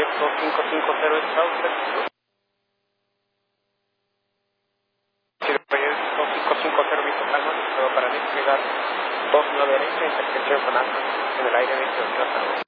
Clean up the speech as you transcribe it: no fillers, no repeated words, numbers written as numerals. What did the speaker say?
abierto 550 es Saucer. Abierto 550 visto calma, para despegar 29 derecha, intersección con alfa, en el aire 28 tratado.